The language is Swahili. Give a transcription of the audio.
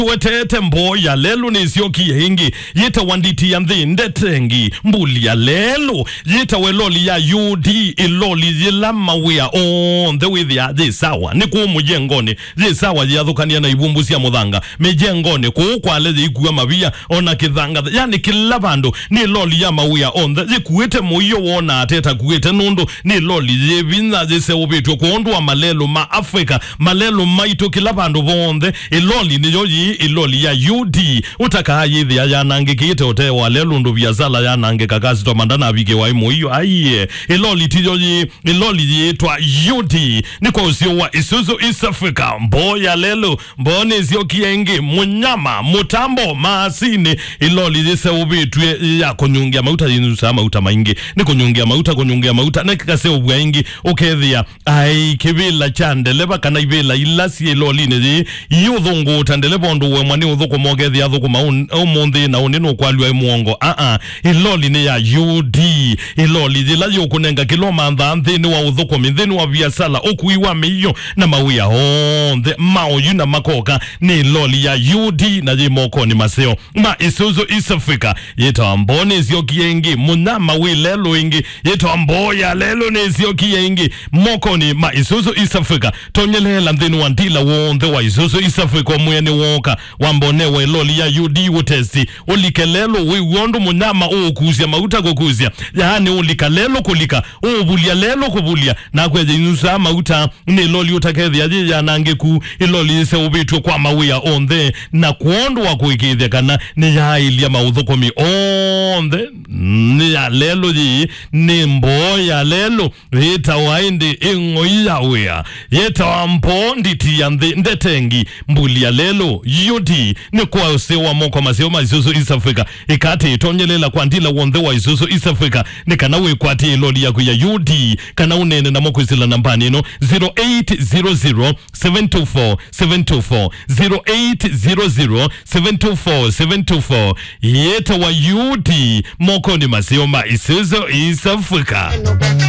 wetete mboya lelo nesioki hingi yeta wanditi yandhi ndetengi mbuli ya lelo yeta weloli ya UD iloli yilama wea on the way the sawa ni kumujengoni the sawa yadhukania na ibumbusi ya mudhanga mejengoni kwa lezi ikuwa mabia ona kithanga yani kila bando ni loli ya mawea on the kuwete moyo wona ateta kuwete nundo ni loli yebinza zese ubitu kuondu wa malelo ma Afrika malelo maito kila bando bonde iloli ni yoyi iloli ya UD utaka yithi ya nange kite otewa lelo ndo biazala ya nange kakazi to mandana abige wa imo iyo aiye iloli tiyoyi iloli yetwa UD ni kwa usio wa Isuzu East Africa mboya lelo mbone zio kienge munyama mutambo maasini iloli zise ubitu ya konyungia mauta yinusa mauta maingi ni konyungia mauta na kikase ubwa ingi ukethia ai kibila chande leba kana ibila ilasi iloli nezi yudhungu utandele bondo we mwani udhuku mogethia dhuku maundi na uninu kwaliwa muongo iloli ni ya UD iloli zila yukunenga kiloma andhini wa udhuku mindhini wa biasala okuiwa miyo na mawia honde mao yuna makoka ni iloli ya UD na jimoko ni maseo ma Isuzu East Africa yeto ambone zio kiengi munama we lelo ingi yeto amboya lelo ne zio kiengi moko ni ma Isuzu East Africa tonyelela mdhini wandila wonde wa Isuzu East Africa mwene woka wambone we loli ya UD utesi ulikelelo we uondo munama kuzia mauta kukuzia yaani ulikalelo kulika ubulia lelo kubulia na kweje inusa mauta ni loli utakethi ya nange ku iloli se ubitu kwa mawia onde na kuondo wa kuikithia kana ni ya ilia maudhukomi onde ni ya lelo ni mboya lelo yeta waindi ingo ya wea yeta wampondi tiyandhi ndetengi mbuli ya lelo UD ni kwa usewa moko maseo ma Isuzu East Africa ikati itonyelela kwa ndila wonde wa Isuzu East Africa ni kanawe kwa ti iloli ya kuya UD kana unene na moko isila nambani no 0800 724 724 0800 724 724 yeta wa UD moko ni maseo ma Isuzu East Africa.